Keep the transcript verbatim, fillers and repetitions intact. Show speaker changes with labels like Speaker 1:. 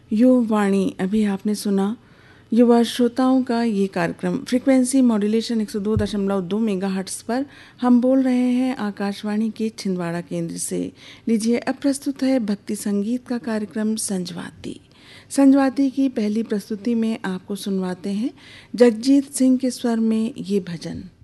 Speaker 1: युवावाणी। अभी आपने सुना युवा श्रोताओं का ये कार्यक्रम फ्रीक्वेंसी मॉड्यूलेशन एक सौ दो दशमलव दो मेगाहर्ट्ज़ पर हम बोल रहे हैं आकाशवाणी के छिंदवाड़ा केंद्र से। लीजिए अब प्रस्तुत है भक्ति संगीत का कार्यक्रम संजवाती। संजवाती की पहली प्रस्तुति में आपको सुनवाते हैं जगजीत सिंह के स्वर में ये भजन।